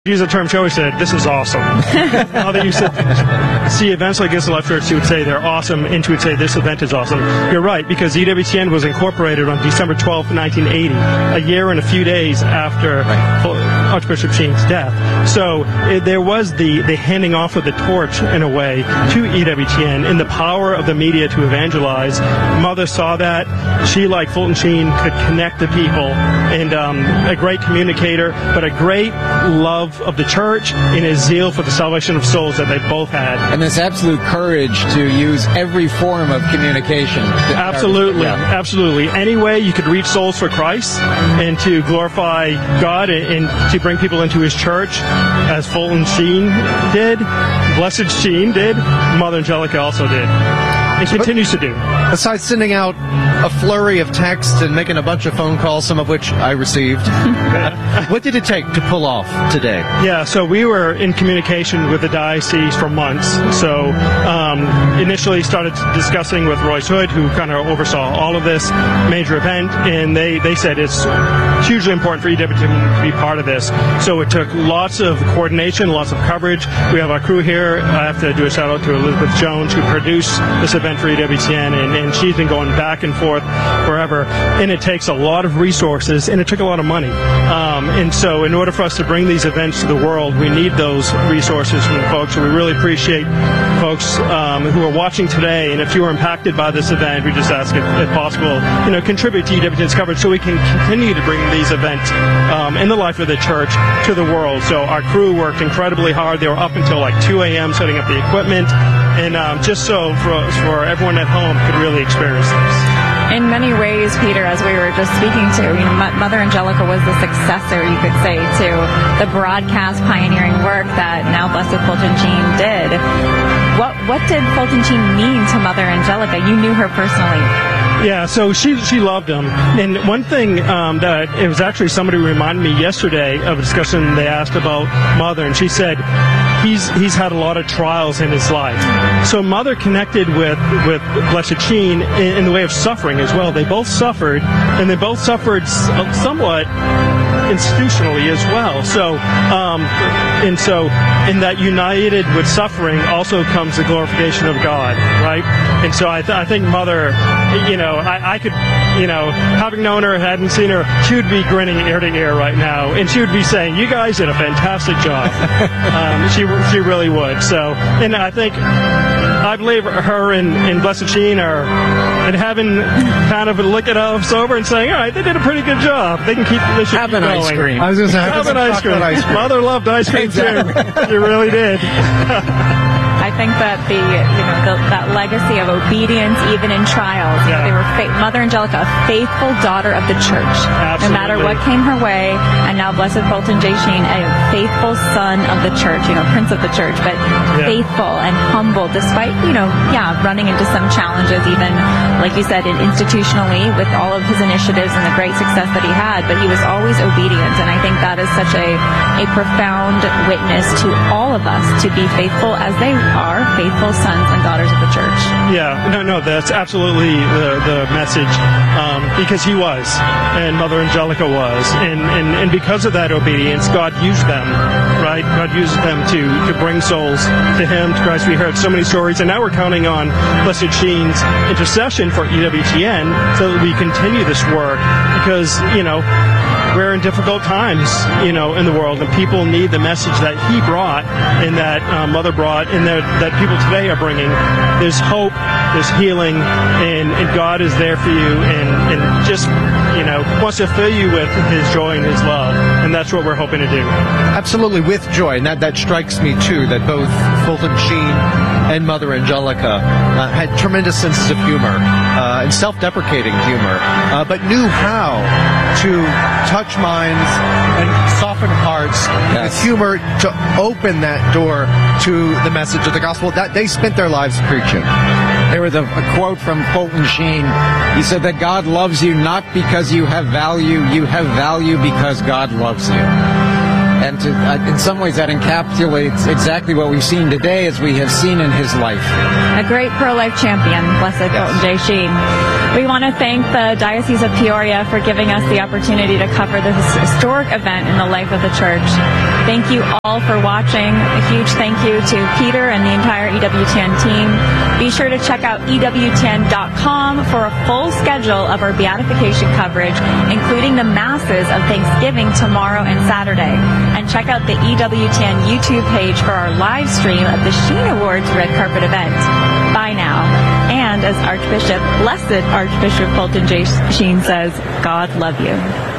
use the term, she always said, "This is awesome." Now that you see events like this at Life Church, she would say they're awesome, and she would say this event is awesome. You're right, because EWTN was incorporated on December 12th, 1980, a year and a few days after Archbishop Sheen's death. So there was the handing off of the torch, in a way, to EWTN and the power of the media to evangelize. Mother saw that. She, like Fulton Sheen, could connect the people, and a great communicator, but a great love of the church and a zeal for the salvation of souls that they both had. And this absolute courage to use every form of communication. Absolutely. Absolutely. Any way you could reach souls for Christ and to glorify God and to bring people into his church, as Fulton Sheen did, Blessed Sheen did, Mother Angelica also did. And continues to do. Besides sending out a flurry of texts and making a bunch of phone calls, some of which I received, what did it take to pull off today? Yeah, so we were in communication with the diocese for months. So initially started discussing with Royce Hood, who kind of oversaw all of this major event, and they said it's hugely important for EWTN to be part of this. So it took lots of coordination, lots of coverage. We have our crew here. I have to do a shout out to Elizabeth Jones, who produced this event for EWTN, and she's been going back and forth forever. And it takes a lot of resources, and it took a lot of money. And so in order for us to bring these events to the world, we need those resources from the folks. So we really appreciate folks who are watching today. And if you were impacted by this event, we just ask if possible, contribute to EWTN's coverage so we can continue to bring these events in the life of the church to the world. So our crew worked incredibly hard. They were up until like 2 a.m. setting up the equipment, and just so for everyone at home could really experience this. In many ways, Peter, as we were just speaking to, Mother Angelica was the successor, you could say, to the broadcast pioneering work that now Blessed Fulton Sheen did. What did Fulton Sheen mean to Mother Angelica? You knew her personally. Yeah, so she loved him. And one thing that it was actually somebody who reminded me yesterday of a discussion they asked about Mother, and she said he's had a lot of trials in his life. So Mother connected with Blessed Sheen in the way of suffering as well. They both suffered, and they both suffered somewhat institutionally as well. So, and so in that united with suffering also comes the glorification of God, right? And so I think Mother, I could, having known her, hadn't seen her, she would be grinning ear to ear right now, and she would be saying, "You guys did a fantastic job." She really would. So, and I believe her and Blessed Sheen are in heaven, kind of looking up sober and saying, "All right, they did a pretty good job. They can keep this shit Have an going." ice cream. I was going to say, Have an ice cream. Mother loved ice cream too. She really did. I think that that legacy of obedience, even in trials. Yeah. They were Mother Angelica, a faithful daughter of the church, Absolutely. no matter what came her way. And now Blessed Fulton J. Sheen, a faithful son of the church, Prince of the church, but faithful and humble, despite running into some challenges, even like you said, institutionally with all of his initiatives and the great success that he had. But he was always obedient, and I think that is such a profound witness to all of us to be faithful as they are faithful sons and daughters of the church. Yeah, no, that's absolutely the message, because he was, and Mother Angelica was, and because of that obedience, God used them, right? God used them to bring souls to Him, to Christ. We heard so many stories, and now we're counting on Blessed Sheen's intercession for EWTN so that we continue this work, because, we're in difficult times, in the world, and people need the message that he brought and that Mother brought and that people today are bringing. There's hope, there's healing, and God is there for you and just, wants to fill you with His joy and His love, and that's what we're hoping to do. Absolutely, with joy, and that strikes me too, that both Fulton Sheen and Mother Angelica had tremendous senses of humor and self-deprecating humor, but knew how to touch minds and soften hearts with humor to open that door to the message of the gospel that they spent their lives preaching. There was a quote from Fulton Sheen. He said that God loves you not because you have value because God loves you. And in some ways that encapsulates exactly what we've seen today as we have seen in his life. A great pro-life champion, Blessed Fulton J. Sheen. We want to thank the Diocese of Peoria for giving us the opportunity to cover this historic event in the life of the church. Thank you all for watching. A huge thank you to Peter and the entire EWTN team. Be sure to check out EWTN.com for a full schedule of our beatification coverage, including the masses of Thanksgiving tomorrow and Saturday. And check out the EWTN YouTube page for our live stream of the Sheen Awards Red Carpet event. Bye now. And as Blessed Archbishop Fulton J. Sheen says, God love you.